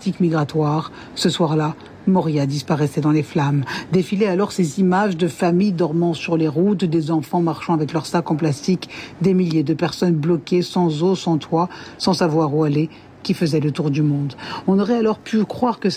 politique migratoire. Ce soir-là, Moria disparaissait dans les flammes. Défilaient alors ces images de familles dormant sur les routes, des enfants marchant avec leurs sacs en plastique, des milliers de personnes bloquées, sans eau, sans toit, sans savoir où aller, qui faisaient le tour du monde. On aurait alors pu croire que